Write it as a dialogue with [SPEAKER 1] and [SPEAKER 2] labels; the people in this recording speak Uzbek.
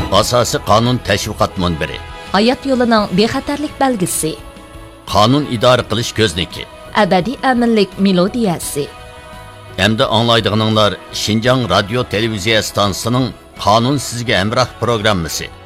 [SPEAKER 1] Asosiy qonun tashviqot munbiri.
[SPEAKER 2] Hayot yo'lining bexatarlik belgisi.
[SPEAKER 1] Qonun idora qilish ko'zniki.
[SPEAKER 2] Abadiy aminlik melodiyasi.
[SPEAKER 1] Hamda anglaydiganlar Şinjan radio televiziya stansiyasining Qonun sizga hamroh programmasi.